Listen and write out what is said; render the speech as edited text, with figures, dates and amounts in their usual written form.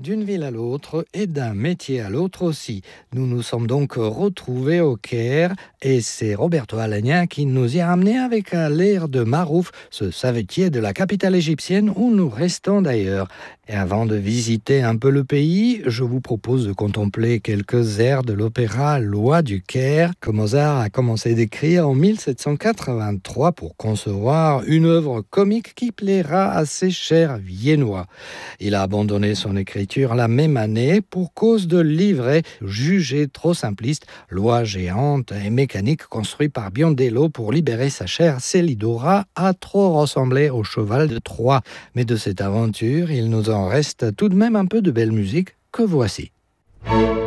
d'une ville à l'autre et d'un métier à l'autre aussi. Nous nous sommes donc retrouvés au Caire et c'est Roberto Alagna qui nous y a ramenés avec l'air de Marouf, ce savetier de la capitale égyptienne où nous restons d'ailleurs. Et avant de visiter un peu le pays, je vous propose de contempler quelques airs de l'opéra Loi du Caire que Mozart a commencé d'écrire en 1783 pour concevoir une œuvre comique qui plaira à ses chers Viennois. Il a abandonné son écriture la même année pour cause de livret jugé trop simpliste, loi géante et mécanique construit par Biondello pour libérer sa chère Célidora a trop ressemblé au cheval de Troie. Mais de cette aventure, il nous en reste tout de même un peu de belle musique que voici.